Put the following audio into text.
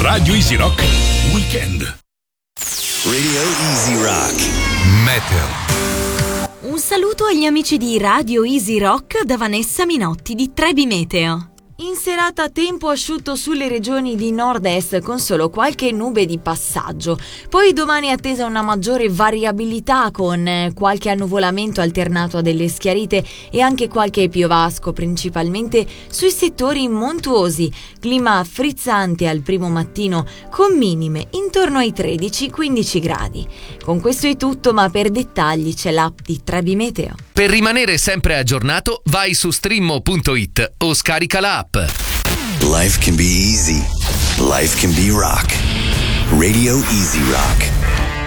Radio Easy Rock Weekend. Radio Easy Rock Meteo. Un saluto agli amici di Radio Easy Rock da Vanessa Minotti di Trebi Meteo. In serata tempo asciutto sulle regioni di nord-est con solo qualche nube di passaggio. Poi domani è attesa una maggiore variabilità con qualche annuvolamento alternato a delle schiarite e anche qualche piovasco, principalmente sui settori montuosi. Clima frizzante al primo mattino con minime intorno ai 13-15 gradi. Con questo è tutto, ma per dettagli c'è l'app di Trebi Meteo. Per rimanere sempre aggiornato, vai su streammo.it o scarica l'app. Life can be easy. Life can be rock. Radio Easy Rock.